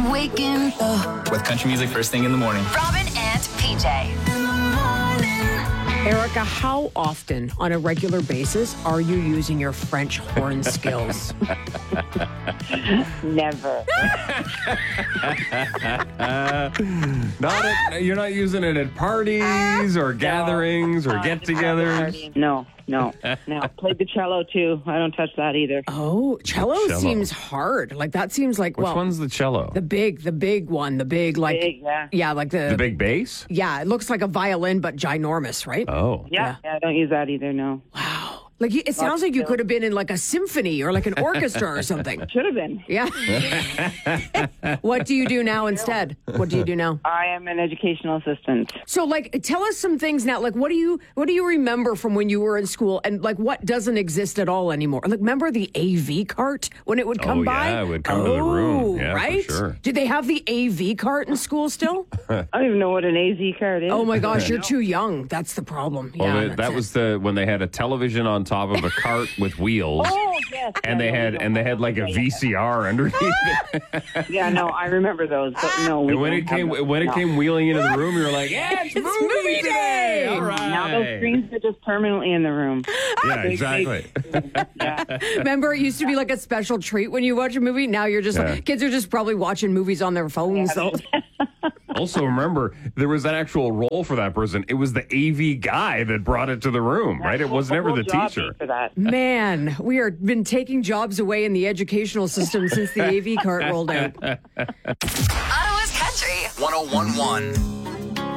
I'm waking up with country music first thing in the morning. Robin and PJ. in the morning. Erica, how often on a regular basis are you using your French horn skills? Never. You're not using it at parties or gatherings or get-togethers. No. Played the cello too. I don't touch that either. Oh, cello seems hard. Like that seems like, Which one's the cello? the big one, the big like Big, yeah. yeah, like The big bass? yeah, it looks like a violin but ginormous, right? Oh. Yeah, I don't use that either, no. Wow. Like it sounds like you could have been in like a symphony or like an orchestra or something. Should have been. Yeah. What do you do now instead? What do you do now? I am an educational assistant. So like tell us some things now. Like what do you remember from when you were in school and like what doesn't exist at all anymore? Like remember the AV cart when it would come by? Yeah, it would come to the room. Yeah, right? for sure. Did they have the AV cart in school still? I don't even know what an AZ card is. Oh my gosh, you're too young. That's the problem. Well, Yeah, that that's was when they had a television on top of a cart with wheels. Oh, yes. And they had like a VCR underneath it. Yeah, no, I remember those, but no. We And when don't it came have those. when it No. came wheeling into the room, you were like, "Yeah, it's movie day!" All right. Now those screens are just permanently in the room. Yeah, exactly. Yeah. Remember, it used to be like a special treat when you watch a movie. Now you're just like, kids are just probably watching movies on their phones. So. Also, remember, there was an actual role for that person. It was the AV guy that brought it to the room, right? It was never the Job teacher. for that. Man, we are been taking jobs away in the educational system since the AV cart rolled out. Ottawa's Country. 1011.